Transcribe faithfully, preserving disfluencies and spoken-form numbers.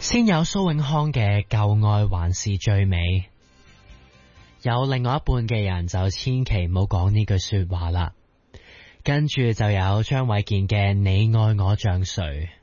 先有蘇永康嘅舊愛還是最美，有另外一半嘅人就千祈唔好講呢句說話啦。跟住就有張衛健嘅你愛我像誰。